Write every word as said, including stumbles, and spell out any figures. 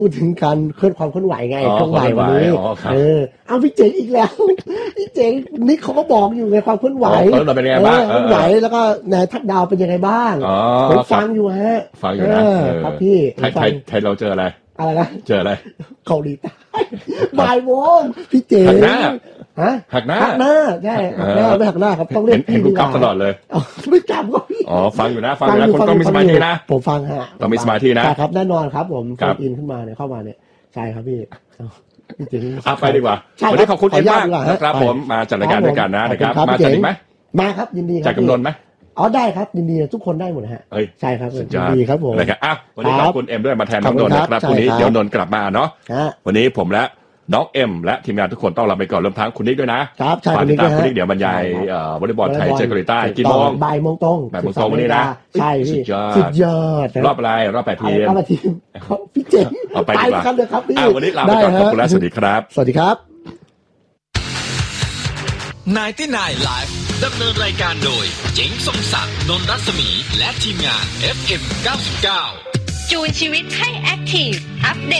พูดถึงการเคลื่อนความเคลื่อนไหวไงเคลื่อนไหววันนี้เออเอาพี่เจ๋งอีกแล้วพี่เจ๋งนิกเขาก็บอกอยู่ไงความเคลื่อนไหวเคลื่อนไหวเป็นยังไงบ้างเคลื่อนไหวแล้วก็นายทัดดาวเป็นยังไงบ้างผมฟังอยู่ฮะฟังอยู่นะครับพี่ไทยไทยเราเจออะไรอะไรนะเจออะไรเกาหลีใต้บ่ายโมงพี่เจ๋งฮะหักหน้าหักหน้าใช่หักหน้าไม่หักหน้าครับต้องเล่นเห็นคุณกลับตลอดเลยไม่กลับก็พี่อ๋อฟังอยู่นะฟังอยู่นะคุณต้องมีสมาธินะผมฟังฮะต้องมีสมาธินะใช่ครับแน่นอนครับผมอินขึ้นมาเนี่ยเข้ามาเนี่ยใช่ครับพี่จริงๆไปดีกว่าวันนี้ขอบคุณเอ็มมากนะครับผมมาจัดรายการด้วยกันนะนะครับมาจัดอีกไหมมาครับยินดีครับจัดกำนนไหมอ๋อได้ครับยินดีทุกคนได้หมดฮะใช่ครับยินดีครับผมนะครับอ้าววันนี้ขอบคุณเอ็มด้วยมาแทนน้องนนท์นะครับพรุ่งนี้เดี๋ยวนนท์กลับมาเนาะวันนี้ผมและน้องเอ็มและทีมงานทุกคนต้องลาไปก่อนรวมทั้งคุณนิกด้วยนะครับใช่คุณนิกด้วยคุณนิกเดี๋ยวบรรยายวอลเลย์บอลไทยเจอเกาหลีใต้กี่โมงบ่ายโมงตรงบ่ายโมงตรงวันนี้นะใช่พี่สุดยอดรอบอะไรรอบแปดทีมรอบแปดทีมพี่เจ๋งเอาไปดีกว่าครับเลยครับพี่วันนี้ลาไปก่อนขอบคุณและสวัสดีครับสวัสดีครับไนน์ตี้ไนน์ Live ดำเนินรายการโดยเจ๋งทรงศักดิ์นนท์รัศมีและทีมงาน เอฟ เอ็ม เก้าสิบเก้าจูนชีวิตให้แอคทีฟอัปเด